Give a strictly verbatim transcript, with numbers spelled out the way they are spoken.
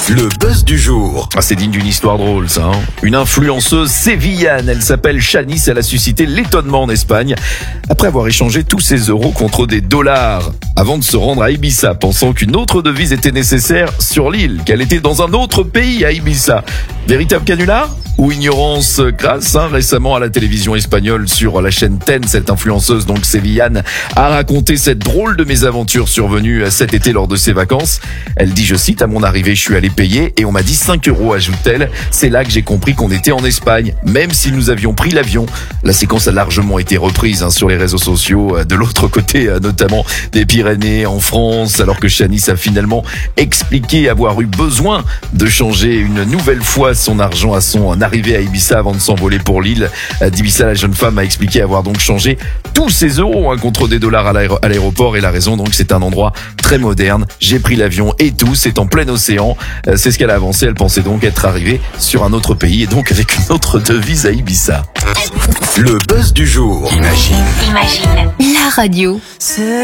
Le buzz du jour. Ah, c'est digne d'une histoire drôle, ça. Hein, une influenceuse sévillane, elle s'appelle Shanice, elle a suscité l'étonnement en Espagne après avoir échangé tous ses euros contre des dollars avant de se rendre à Ibiza, pensant qu'une autre devise était nécessaire sur l'île, qu'elle était dans un autre pays à Ibiza. Véritable canular ou ignorance crasse, hein, récemment à la télévision espagnole sur la chaîne Ten, cette influenceuse donc sévillane a raconté cette drôle de mésaventure survenue cet été lors de ses vacances. Elle dit, je cite, à mon arrivée, je suis allé payer et on m'a dit cinq euros, ajoute-t-elle. C'est là que j'ai compris qu'on était en Espagne, même si nous avions pris l'avion. La séquence a largement été reprise hein, sur les réseaux sociaux, de l'autre côté notamment des Pyrénées en France, alors que Shanice a finalement expliqué avoir eu besoin de changer une nouvelle fois son argent à son arrivée à Ibiza avant de s'envoler pour l'île d'Ibiza. La jeune femme a expliqué avoir donc changé tous ses euros hein, contre des dollars à l'aéro- à l'aéroport et la raison donc c'est un endroit très moderne. J'ai pris l'avion et tout, c'est en plein océan. Euh, c'est ce qu'elle a avancé. Elle pensait donc être arrivée sur un autre pays et donc avec une autre devise à Ibiza. Le buzz du jour. Imagine. Imagine. La radio. C'est